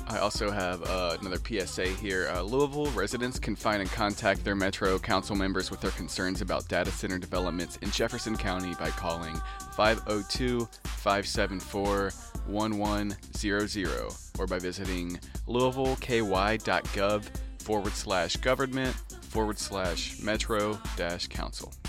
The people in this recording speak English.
I also have another PSA here. Louisville residents can find and contact their Metro Council members with their concerns about data center developments in Jefferson County by calling 502-574-1100 or by visiting louisvilleky.gov/government/metro-council.